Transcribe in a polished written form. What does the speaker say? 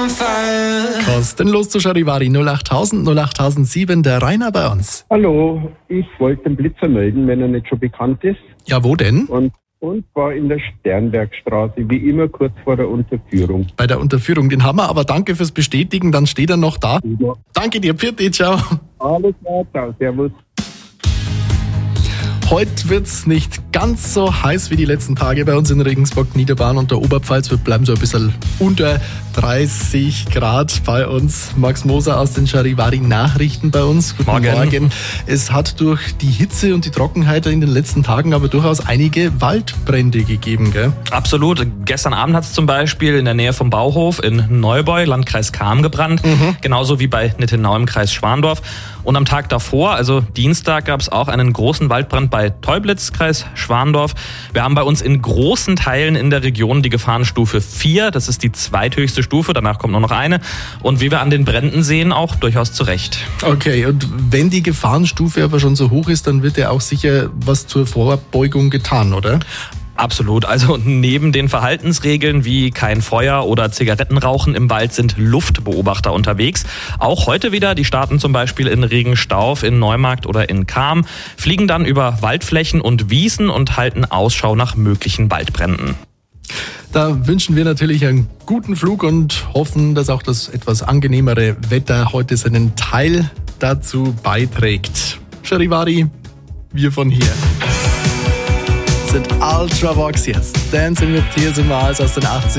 Kostenlos zu Charivari 08000 08007, der Rainer bei uns. Hallo, ich wollte den Blitzer melden, wenn er nicht schon bekannt ist. Ja, wo denn? Und war in der Sternbergstraße, wie immer kurz vor der Unterführung. Bei der Unterführung, den haben wir, aber danke fürs Bestätigen, dann steht er noch da. Ja. Danke dir, Pfiat, ciao. Alles klar, ciao, servus. Heute wird's nicht ganz so heiß wie die letzten Tage bei uns in Regensburg, Niederbayern und der Oberpfalz. Wir bleiben so ein bisschen unter 30 Grad bei uns. Max Moser aus den Charivari-Nachrichten bei uns. Guten Morgen. Es hat durch die Hitze und die Trockenheit in den letzten Tagen aber durchaus einige Waldbrände gegeben, gell? Absolut. Gestern Abend hat es zum Beispiel in der Nähe vom Bauhof in Neubeu, Landkreis Cham, gebrannt. Genauso wie bei Nittenau im Kreis Schwandorf. Und am Tag davor, also Dienstag, gab es auch einen großen Waldbrand bei Teublitz, Kreis Schwandorf. Wir haben bei uns in großen Teilen in der Region die Gefahrenstufe 4. Das ist die zweithöchste Stufe, danach kommt nur noch eine. Und wie wir an den Bränden sehen, auch durchaus zu Recht. Okay, und wenn die Gefahrenstufe aber schon so hoch ist, dann wird ja auch sicher was zur Vorbeugung getan, oder? Absolut. Also neben den Verhaltensregeln wie kein Feuer oder Zigarettenrauchen im Wald sind Luftbeobachter unterwegs. Auch heute wieder. Die starten zum Beispiel in Regenstauf, in Neumarkt oder in Cham, fliegen dann über Waldflächen und Wiesen und halten Ausschau nach möglichen Waldbränden. Da wünschen wir natürlich einen guten Flug und hoffen, dass auch das etwas angenehmere Wetter heute seinen Teil dazu beiträgt. Charivari, wir von hier sind Ultravox jetzt. Dancing with Tears in My Eyes aus den 80ern.